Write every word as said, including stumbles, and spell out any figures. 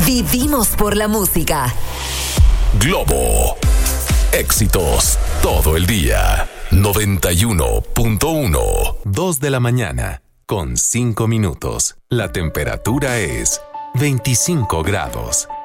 Vivimos por la música. Globo. Éxitos todo el día. noventa y uno punto uno. Dos de la mañana con cinco minutos. La temperatura es veinticinco grados.